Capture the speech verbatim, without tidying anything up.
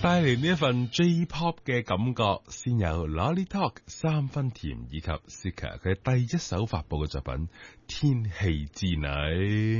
帶嚟呢一份 J-pop 嘅感覺，先有 Lolly Talk 三分甜以及 Sika 佢第一首發佈嘅作品《天氣之女》。